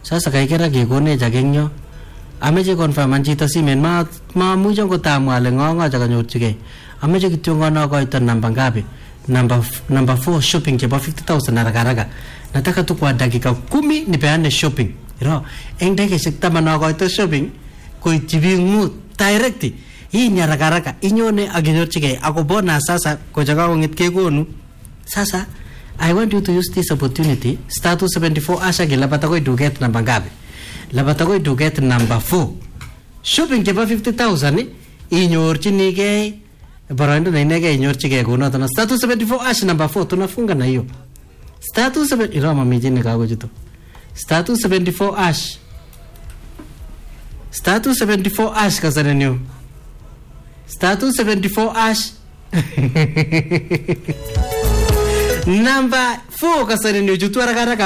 Sasa kaikera kekonech akengyo. Ameche confirman chito simen maamuch angot amwa ale ngo chakanyorchigei. Ameche kityo ngono koito namba ngapi? Number 4 shopping chebo 50,000 haraka. Nataka tu kwa dakika 10 nipeane shopping. Iro, eng dakikaishek 10 koito shopping koityi biik 5 direct. Hii ni haraka inyone akinyorchigei ako bonus sasa kochaka kongit kekonu. Sasa I want you to use this opportunity. Status 74 asha kilapata koi duket namba ngapi? Lapata koi duket number 4. Shopping chebo 50,000 inyorchinigei boroindo na inegei inyorchigei kunoto na status 74 ash number 4 tunafunga na hiyo. Status 7 iroma mijini kago jito. Status 74 ash. Status 74 ash kasanenyo. Status 74 ash. Number 4 kasanenyo jutu haraka